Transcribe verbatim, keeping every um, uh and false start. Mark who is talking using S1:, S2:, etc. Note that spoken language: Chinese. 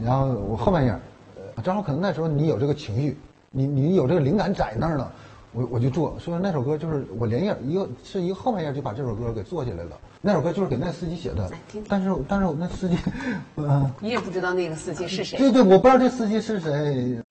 S1: 然后我后半夜，呃，正好可能那时候你有这个情绪，你你有这个灵感在那儿了，我我就做。所以那首歌就是我连夜一个是一个后半夜就把这首歌给做起来了。那首歌就是给那司机写的，但是但是我那司机，嗯、呃，
S2: 你也不知道那个司机是谁。
S1: 对对，我不知道这司机是谁。